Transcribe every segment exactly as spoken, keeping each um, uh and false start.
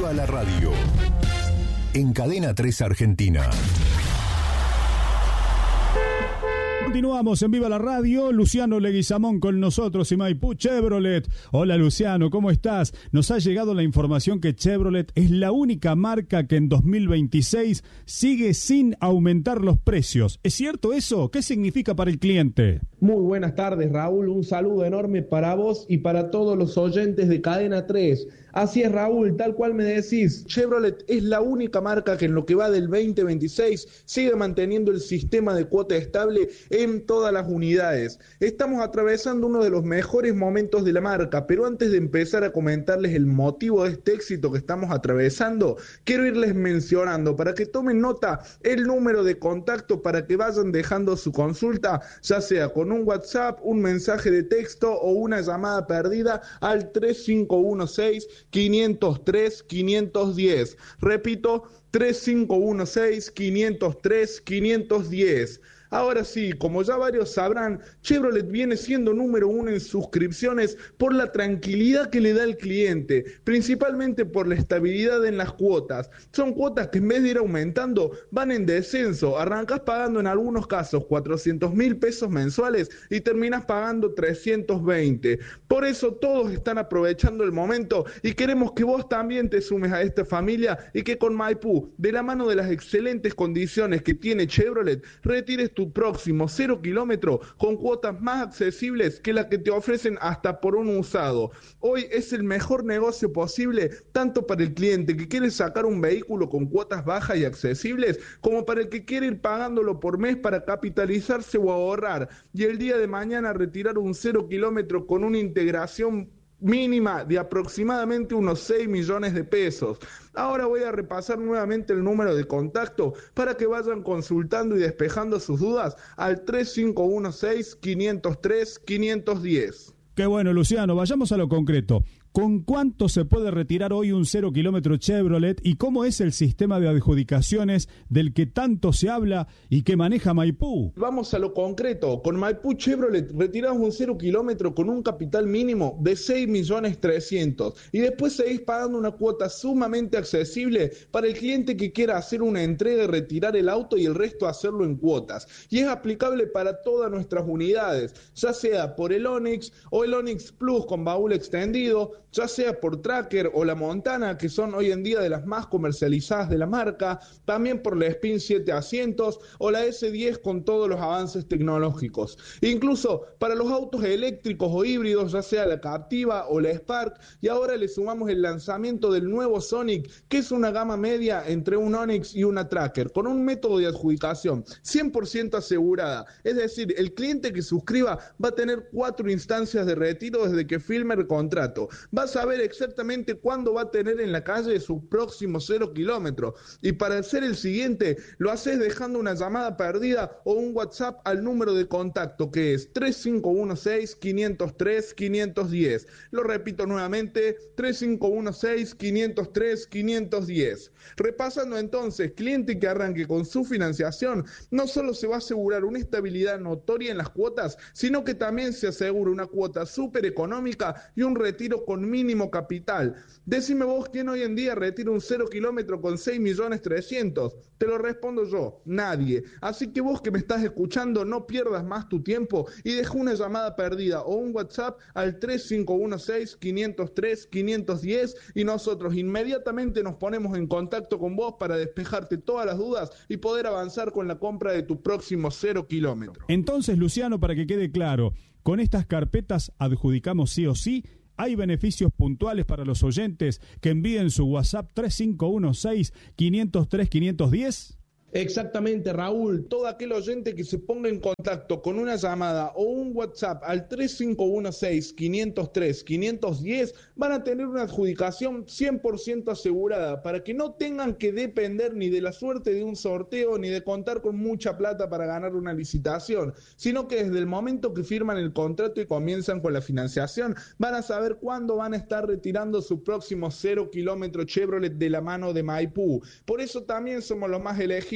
Viva la Radio. En Cadena tres Argentina. Continuamos en Viva la Radio. Luciano Leguizamón con nosotros y Maipú Chevrolet. Hola Luciano, ¿cómo estás? Nos ha llegado la información que Chevrolet es la única marca que en dos mil veintiséis sigue sin aumentar los precios. ¿Es cierto eso? ¿Qué significa para el cliente? Muy buenas tardes, Raúl. Un saludo enorme para vos y para todos los oyentes de Cadena tres. Así es, Raúl, tal cual me decís, Chevrolet es la única marca que en lo que va del veinte veintiséis sigue manteniendo el sistema de cuota estable en todas las unidades. Estamos atravesando uno de los mejores momentos de la marca, pero antes de empezar a comentarles el motivo de este éxito que estamos atravesando, quiero irles mencionando para que tomen nota el número de contacto para que vayan dejando su consulta, ya sea con un WhatsApp, un mensaje de texto o una llamada perdida al tres cinco uno seis, quinientos tres, quinientos diez. Repito, tres cinco uno seis, quinientos tres, quinientos diez. Ahora sí, como ya varios sabrán, Chevrolet viene siendo número uno en suscripciones por la tranquilidad que le da al cliente, principalmente por la estabilidad en las cuotas. Son cuotas que en vez de ir aumentando, van en descenso. Arrancás pagando en algunos casos cuatrocientos mil pesos mensuales y terminás pagando trescientos veinte. Por eso todos están aprovechando el momento y queremos que vos también te sumes a esta familia y que con Maipú, de la mano de las excelentes condiciones que tiene Chevrolet, retires tu próximo cero kilómetro con cuotas más accesibles que las que te ofrecen hasta por un usado. Hoy es el mejor negocio posible tanto para el cliente que quiere sacar un vehículo con cuotas bajas y accesibles como para el que quiere ir pagándolo por mes para capitalizarse o ahorrar y el día de mañana retirar un cero kilómetro con una integración mínima de aproximadamente unos seis millones de pesos. Ahora voy a repasar nuevamente el número de contacto para que vayan consultando y despejando sus dudas al tres cinco uno seis, quinientos tres, quinientos diez. Qué bueno, Luciano, vayamos a lo concreto. ¿Con cuánto se puede retirar hoy un cero kilómetro Chevrolet y cómo es el sistema de adjudicaciones del que tanto se habla y que maneja Maipú? Vamos a lo concreto. Con Maipú Chevrolet retiramos un cero kilómetro con un capital mínimo de seis millones trescientos y después seguís pagando una cuota sumamente accesible para el cliente que quiera hacer una entrega y retirar el auto y el resto hacerlo en cuotas. Y es aplicable para todas nuestras unidades, ya sea por el Onix o el Onix Plus con baúl extendido, ya sea por Tracker o la Montana, que son hoy en día de las más comercializadas de la marca, también por la Spin siete asientos o la ese diez con todos los avances tecnológicos. Incluso para los autos eléctricos o híbridos, ya sea la Captiva o la Spark, y ahora le sumamos el lanzamiento del nuevo Sonic, que es una gama media entre un Onix y una Tracker, con un método de adjudicación cien por ciento asegurada. Es decir, el cliente que suscriba va a tener cuatro instancias de retiro desde que firme el contrato. Va a saber exactamente cuándo va a tener en la calle su próximo cero kilómetro. Y para hacer el siguiente, lo haces dejando una llamada perdida o un WhatsApp al número de contacto que es tres cinco uno seis, quinientos tres, quinientos diez. Lo repito nuevamente, tres cinco uno seis, quinientos tres, quinientos diez. Repasando entonces, cliente que arranque con su financiación, no solo se va a asegurar una estabilidad notoria en las cuotas, sino que también se asegura una cuota súper económica y un retiro con mínimo capital. Decime vos quién hoy en día retira un cero kilómetro con seis millones trescientos. Te lo respondo yo, nadie. Así que vos que me estás escuchando, no pierdas más tu tiempo y deja una llamada perdida o un WhatsApp al tres cinco uno seis, quinientos tres, quinientos diez y nosotros inmediatamente nos ponemos en contacto con vos para despejarte todas las dudas y poder avanzar con la compra de tu próximo cero kilómetro. Entonces, Luciano, para que quede claro, con estas carpetas adjudicamos sí o sí. ¿Hay beneficios puntuales para los oyentes que envíen su WhatsApp tres cinco uno seis, quinientos tres, quinientos diez? Exactamente, Raúl. Todo aquel oyente que se ponga en contacto con una llamada o un WhatsApp al tres cinco uno seis, quinientos tres, quinientos diez van a tener una adjudicación cien por ciento asegurada para que no tengan que depender ni de la suerte de un sorteo ni de contar con mucha plata para ganar una licitación, sino que desde el momento que firman el contrato y comienzan con la financiación van a saber cuándo van a estar retirando su próximo cero kilómetro Chevrolet de la mano de Maipú. Por eso también somos los más elegidos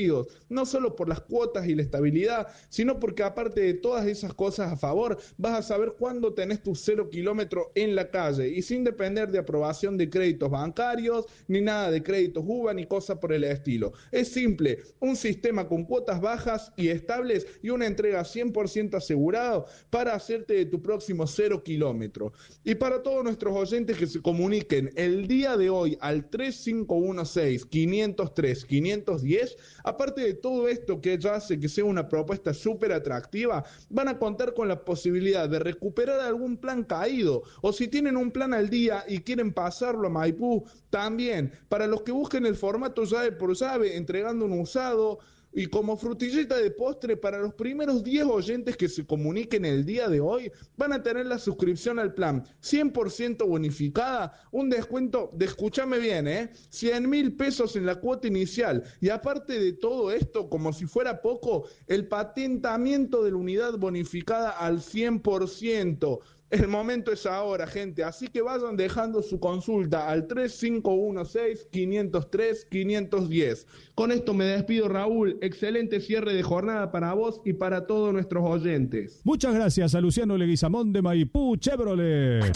elegidos, no solo por las cuotas y la estabilidad, sino porque aparte de todas esas cosas a favor, vas a saber cuándo tenés tu cero kilómetro en la calle y sin depender de aprobación de créditos bancarios, ni nada de créditos U B A, ni cosa por el estilo. Es simple, un sistema con cuotas bajas y estables y una entrega cien por ciento asegurado para hacerte de tu próximo cero kilómetro. Y para todos nuestros oyentes que se comuniquen el día de hoy al tres cinco uno seis, quinientos tres, quinientos diez, aparte de todo esto que ya hace que sea una propuesta súper atractiva, van a contar con la posibilidad de recuperar algún plan caído, o si tienen un plan al día y quieren pasarlo a Maipú, también, para los que busquen el formato llave por llave, entregando un usado, y como frutillita de postre, para los primeros diez oyentes que se comuniquen el día de hoy, van a tener la suscripción al plan cien por ciento bonificada, un descuento de, escúchame bien, ¿eh? cien mil pesos en la cuota inicial. Y aparte de todo esto, como si fuera poco, el patentamiento de la unidad bonificada al cien por ciento. El momento es ahora, gente, así que vayan dejando su consulta al tres cinco uno seis, quinientos tres, quinientos diez. Con esto me despido, Raúl. Excelente cierre de jornada para vos y para todos nuestros oyentes. Muchas gracias a Luciano Leguizamón de Maipú Chevrolet.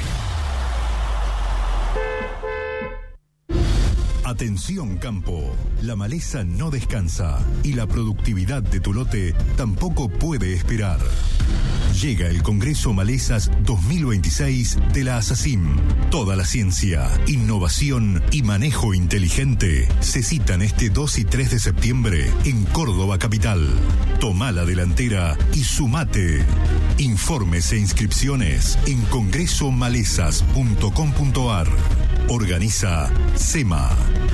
Atención campo, la maleza no descansa y la productividad de tu lote tampoco puede esperar. Llega el Congreso Malezas dos mil veintiséis de la ASACIM. Toda la ciencia, innovación y manejo inteligente se citan este dos y tres de septiembre en Córdoba capital. Toma la delantera y sumate. Informes e inscripciones en congreso malezas punto com punto ar. Organiza SEMA.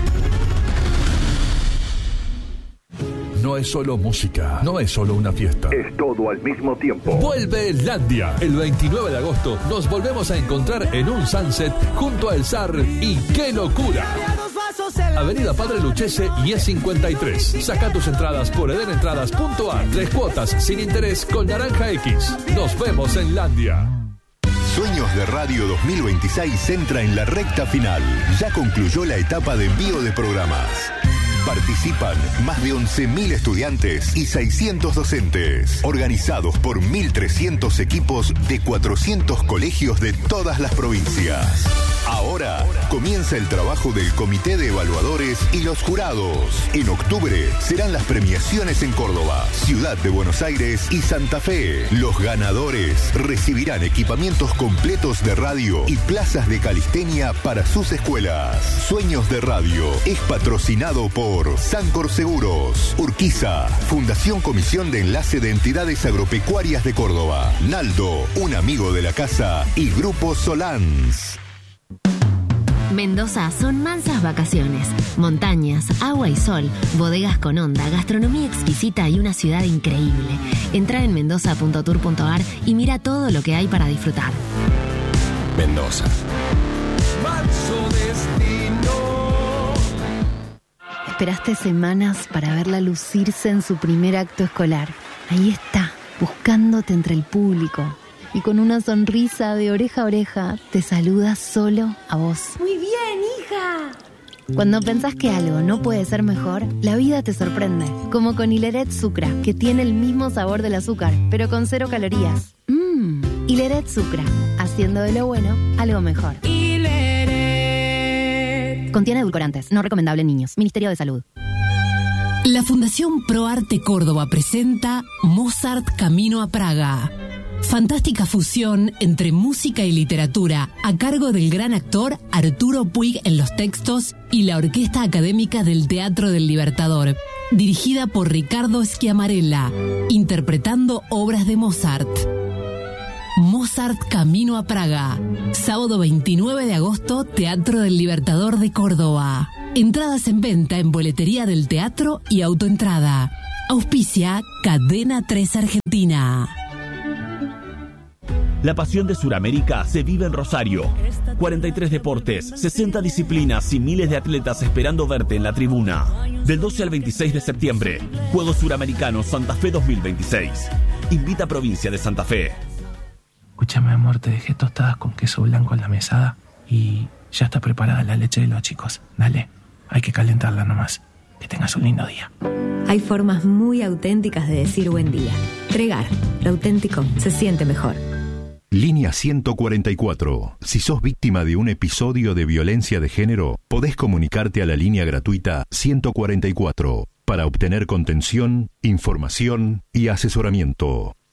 No es solo música, no es solo una fiesta. Es todo al mismo tiempo. Vuelve Landia. El veintinueve de agosto nos volvemos a encontrar en un sunset junto a El Zar y ¡qué locura! Avenida Padre Luchese y E cincuenta y tres. Saca tus entradas por edenentradas punto ar. Tres cuotas sin interés con Naranja X. Nos vemos en Landia. Sueños de Radio dos mil veintiséis entra en la recta final. Ya concluyó la etapa de envío de programas. Participan más de once mil estudiantes y seiscientos docentes, organizados por mil trescientos equipos de cuatrocientos colegios de todas las provincias. Ahora comienza el trabajo del Comité de Evaluadores y los jurados. En octubre serán las premiaciones en Córdoba, Ciudad de Buenos Aires y Santa Fe. Los ganadores recibirán equipamientos completos de radio y plazas de calistenia para sus escuelas. Sueños de Radio es patrocinado por Sancor Seguros, Urquiza, Fundación Comisión de Enlace de Entidades Agropecuarias de Córdoba, Naldo, un amigo de la casa y Grupo Solans. Mendoza son mansas vacaciones, montañas, agua y sol, bodegas con onda, gastronomía exquisita y una ciudad increíble. Entra en mendoza punto tour punto ar y mira todo lo que hay para disfrutar. Mendoza. Esperaste semanas para verla lucirse en su primer acto escolar. Ahí está, buscándote entre el público. Y con una sonrisa de oreja a oreja, te saluda solo a vos. ¡Muy bien, hija! Cuando pensás que algo no puede ser mejor, la vida te sorprende. Como con Hileret Sucra, que tiene el mismo sabor del azúcar, pero con cero calorías. Mmm, Hileret Sucra, haciendo de lo bueno algo mejor. Hileret. Contiene edulcorantes, no recomendable en niños. Ministerio de Salud. La Fundación ProArte Córdoba presenta Mozart Camino a Praga. Fantástica fusión entre música y literatura a cargo del gran actor Arturo Puig en los textos y la Orquesta Académica del Teatro del Libertador, dirigida por Ricardo Schiamarella, interpretando obras de Mozart. Mozart Camino a Praga, sábado veintinueve de agosto, Teatro del Libertador de Córdoba. Entradas en venta en boletería del teatro y autoentrada. Auspicia Cadena tres Argentina. La pasión de Sudamérica se vive en Rosario. cuarenta y tres deportes, sesenta disciplinas y miles de atletas esperando verte en la tribuna. Del doce al veintiséis de septiembre, Juegos Suramericanos Santa Fe dos mil veintiséis. Invita a Provincia de Santa Fe. Escúchame, amor, te dejé tostadas con queso blanco en la mesada y ya está preparada la leche de los chicos. Dale, hay que calentarla nomás. Que tengas un lindo día. Hay formas muy auténticas de decir buen día. Tregar, lo auténtico se siente mejor. Línea ciento cuarenta y cuatro. Si sos víctima de un episodio de violencia de género, podés comunicarte a la línea gratuita ciento cuarenta y cuatro para obtener contención, información y asesoramiento.